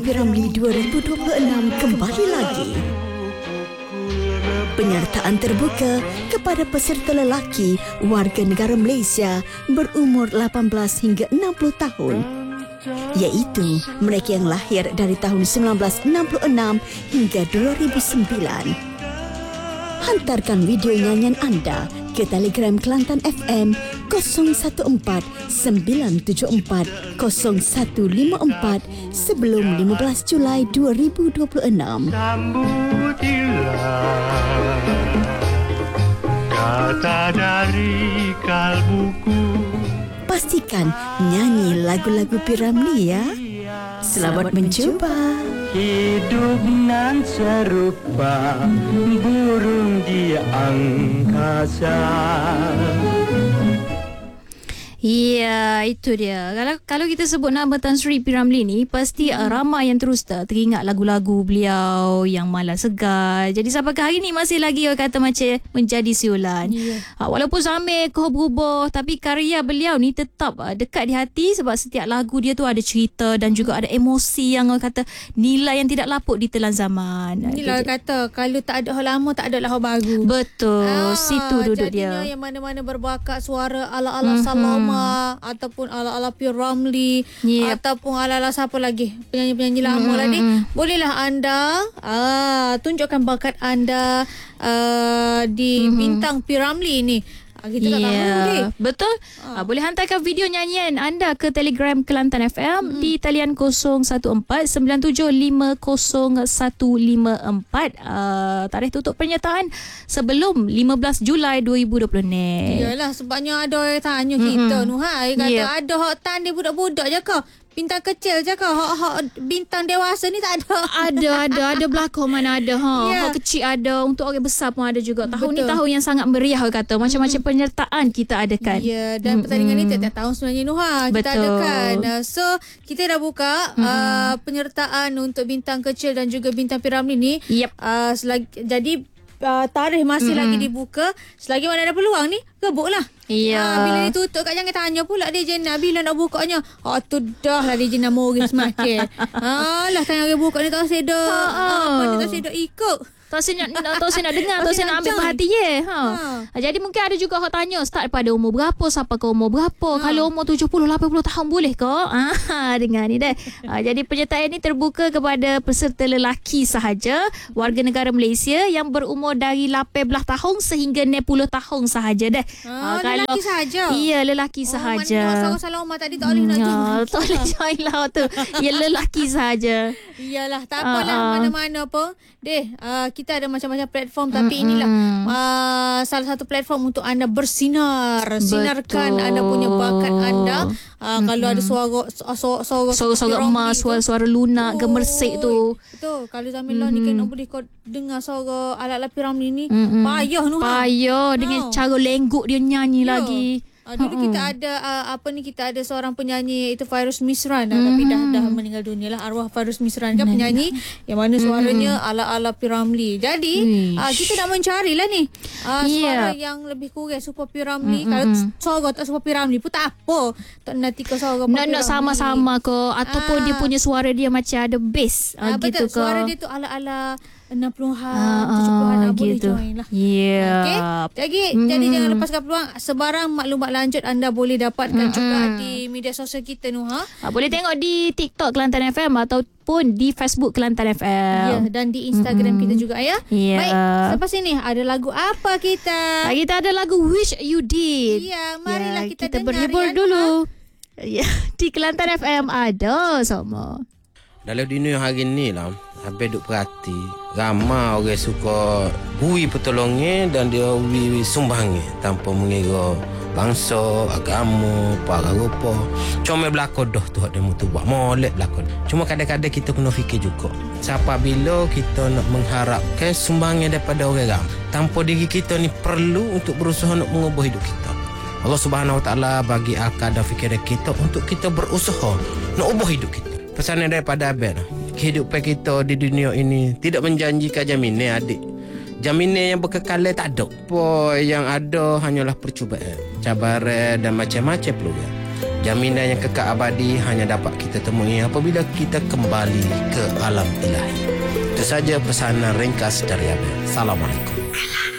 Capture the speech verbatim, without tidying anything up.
P Ramlee dua ribu dua puluh enam kembali lagi. Penyertaan terbuka kepada peserta lelaki warga negara Malaysia berumur lapan belas hingga enam puluh tahun, iaitu mereka yang lahir dari tahun sembilan belas enam puluh enam hingga dua ribu sembilan. Hantarkan video nyanyian anda ke Telegram Kelantan F M kosong satu empat sembilan tujuh empat kosong satu lima empat sebelum lima belas Julai dua ribu dua puluh enam. Sambutilah kata dari kalbuku. Pastikan nyanyi lagu-lagu P Ramlee ya. Selamat, Selamat mencuba. Hidup nan serupa burung di angkasa. Ya, itu dia. Kalau kalau kita sebut nama Tan Sri P Ramlee ni, pasti hmm. ramai yang terus tak teringat lagu-lagu beliau yang malas segar. Jadi sampai ke hari ni masih lagi orang kata macam menjadi siulan. Yeah. Ha, walaupun zaman kau berubah, tapi karya beliau ni tetap uh, dekat di hati sebab setiap lagu dia tu ada cerita dan juga ada emosi yang orang kata nilai yang tidak lapuk ditelan zaman. Inilah orang kata kalau tak ada hal lama tak ada lah hal baru. Betul. Ah, situ duduk jadinya dia. Yang mana-mana berbakat suara ala-ala mm-hmm. Saloma ataupun ala-ala P Ramlee, yep. ataupun ala-ala siapa lagi penyanyi-penyanyi lama mm-hmm. lah ni, bolehlah anda ah, tunjukkan bakat anda uh, di mm-hmm. bintang P Ramlee ni. Kita tak yeah. tahu deh. Betul. Ha. Boleh hantarkan video nyanyian anda ke Telegram Kelantan F M mm-hmm. di talian kosong satu empat sembilan tujuh lima kosong satu lima empat. Uh, tarikh tutup penyertaan sebelum lima belas Julai dua ribu dua puluh ni. Yalah, sebabnya ada orang tanya mm-hmm. kita Nuhai kata yep. ada hak tan dia budak-budak je kau. Bintang kecil je kau, hak bintang dewasa ni tak ada. Ada, ada, ada belakang mana ada. Ha, yeah. Hak kecil ada, untuk orang besar pun ada juga. Tahun Betul. ni tahun yang sangat meriah kata. Macam-macam mm. penyertaan kita adakan. Ya, yeah, dan mm-hmm. pertandingan ni tiap-tiap tahun sebenarnya Nuha kita Betul. adakan. So, kita dah buka mm-hmm. uh, penyertaan untuk bintang kecil dan juga bintang P Ramlee ni. Yep. Uh, selagi, jadi Uh, tarikh masih mm-hmm. lagi dibuka. Selagi mana ada peluang ni, gebuklah. Ya. Yeah. Uh, bila ditutup kat jangan tanya pula dia Jenna bila nak bukanya. Ha tu dah lah dia Jenna mori semakin. Alah tanya dia buka ni tak sedar. Ha, apa ni tak sedar ikut. Tak saya nak, tak saya nak dengar, tak saya nak ambil perhatian. Ya. Ha. ha. Jadi mungkin ada juga orang tanya start pada umur berapa, siapa ke umur berapa. Ha. Kalau umur tujuh puluh lapan puluh tahun boleh ke? Ha, dengar ni deh. Ha, jadi penyertaan ini terbuka kepada peserta lelaki sahaja, warga negara Malaysia yang berumur dari lapan belas tahun sehingga enam puluh tahun sahaja deh. Ha, ha, kalau lelaki sahaja. Iya, lelaki oh, sahaja. Oh, mana Saloma tadi tak boleh nak join. Ya, tak boleh join lah tu. Ya, lelaki sahaja. Iyalah, tak apalah uh, uh. mana-mana pun. Deh, uh, kita ada macam-macam platform tapi mm-hmm. inilah uh, salah satu platform untuk anda bersinar. Betul. Sinarkan anda punya bakat anda. Uh, mm-hmm. Kalau ada suara suara suara, suara emas, suara-suara lunak, oh, gemersik tu. Betul. Kalau Zamilah mm-hmm. ni kan boleh kau dengar suara ala-ala P Ramlee ni. Mm-hmm. Payah Nuha. Payah dengan oh. cara lengguk dia nyanyi yeah. lagi. Uh, dulu uh-uh. kita ada uh, apa ni kita ada seorang penyanyi iaitu Fairuz Misran uh, mm-hmm. tapi dah dah meninggal dunia lah arwah Fairuz Misran kan penyanyi mm-hmm. yang mana suaranya mm-hmm. ala-ala P Ramlee. Jadi uh, kita nak mencarilah ni uh, yeah. suara yang lebih kurang super P Ramlee. Mm-hmm. Kalau suara tak super P Ramlee pun tak apa. Tak nanti ke suara nak nak sama-sama ke ataupun uh, dia punya suara dia macam ada bass uh, uh, gitu betul, ke. Suara dia tu ala-ala enam puluhan, tujuh puluhan uh, boleh gitu. Join lah. Yeah. Okay. Jadi, mm. jadi jangan lepaskan peluang. Sebarang maklumat lanjut anda boleh dapatkan mm-hmm. juga di media sosial kita Nuha. Ha, boleh tengok di TikTok Kelantan F M ataupun di Facebook Kelantan F M. Ya, dan di Instagram mm-hmm. kita juga ya. Yeah. Baik, selepas ini ada lagu apa kita? Ha, kita ada lagu Wish You Did. Ya, marilah ya, kita, kita dengar berhibur ya, dulu. Ya, di Kelantan F M ada semua. Dalam dunia hari ni lah, habis duk perhati, ramai orang suka bui pertolongan dan dia bui sumbangan tanpa mengira bangsa, agama, para rupa. Cuma belakang dah tu ada mutubah, molek belakang. Cuma kadang-kadang kita kena fikir juga. Siapa bila kita nak mengharapkan sumbangan daripada orang ramai, tanpa diri kita ni perlu untuk berusaha nak mengubah hidup kita. Allah Subhanahu Wa Taala bagi akal dan fikiran kita untuk kita berusaha nak ubah hidup kita. Pesanan daripada Abel, kehidupan kita di dunia ini tidak menjanjikan jaminan adik. Jaminan yang berkekalan tak ada. Apa yang ada hanyalah percubaan, cabaran dan macam-macam peluang. Jaminan yang kekal abadi hanya dapat kita temui apabila kita kembali ke alam ilahi. Itu saja pesanan ringkas dari Abel. Assalamualaikum.